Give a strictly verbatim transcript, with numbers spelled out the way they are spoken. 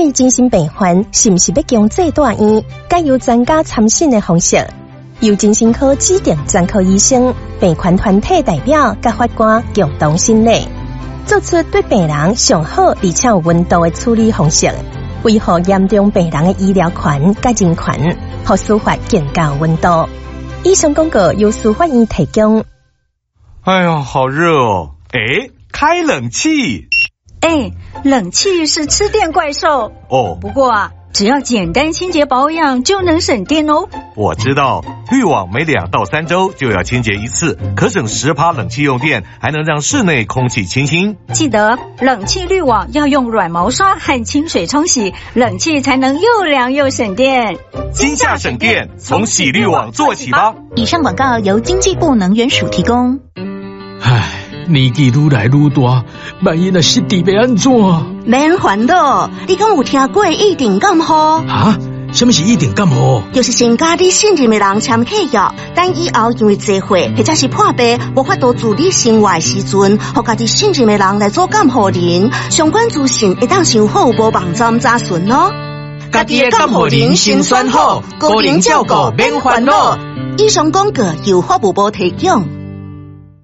对精神病患是不是要强制住院，该由专家参审的方式，由精神科指定专科医生、病患团体代表甲法官共同审理，做出对病人上好而且有温度的处理方式，维护严重病人的医疗权甲人权，和司法更加有温度。以上广告由司法院提供。 哎呀，好热哦！哎，开冷气。 哎，冷气是吃电怪兽哦。 不过啊，只要简单清洁保养就能省电哦。 我知道，滤网每两到三周就要清洁一次，可省十趴冷气用电，还能让室内空气清新。 记得冷气滤网要用软毛刷和清水冲洗，冷气才能又凉又省电。 今夏省电，从洗滤网做起吧。 以上广告由经济部能源署提供。 唉，年纪愈来愈大，万一若失智要安怎？ 免烦恼，你敢有听过一定感冒？ 啊？什么是一定感冒？ 就是先甲你信任的人签契约，等以后因为坐会或者是破病无法度自理生活的时阵，互家己信任的人来做监护人，相关资讯会当上好无网站查询哦。 家己的监护人先选好，个人照顾免烦恼。 以上广告由法务部提供。